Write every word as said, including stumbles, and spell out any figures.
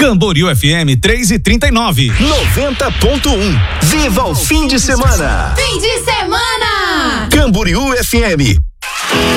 Camboriú F M três e trinta e nove. noventa ponto um. Viva o fim de semana. Fim de semana. Camboriú F M.